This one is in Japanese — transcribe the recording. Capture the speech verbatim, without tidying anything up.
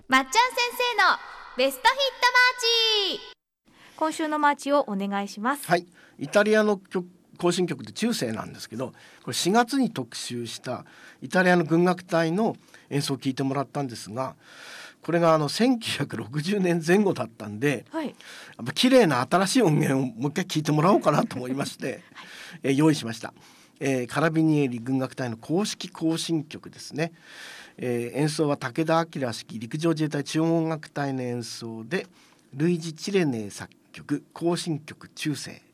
まっちゃん先生のベストヒットマーチ。 今週のマーチをお願いします。 はい、イタリアの曲行進曲で中世なんですけど、これしがつに特集したイタリアの軍楽隊の演奏を聴いてもらったんですが、これがあのせんきゅうひゃくろくじゅうねんぜん後だったんで、 はい、 やっぱ綺麗な新しい音源をもう一回聴いてもらおうかなと思いまして、はい、えー、用意しました、えー、カラビニエリ軍楽隊の公式行進曲ですね。えー、演奏は武田明式陸上自衛隊中央音楽隊の演奏で、ルイジ・チレネー作曲行進曲中世。